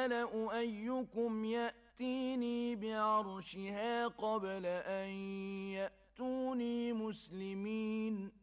الْمَلَأُ أَيُّكُمْ يَأْتِينِي بِعَرْشِهَا قَبْلَ أَن يَأْتُونِي مُسْلِمِينَ